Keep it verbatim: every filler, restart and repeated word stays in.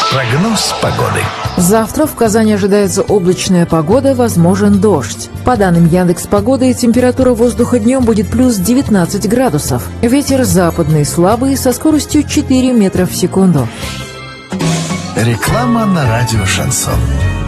Прогноз погоды. Завтра в Казани ожидается облачная погода, возможен дождь. По данным Яндекс.Погоды, температура воздуха днем будет плюс девятнадцать градусов. Ветер западный слабый со скоростью четыре метра в секунду. Реклама на радио «Шансон».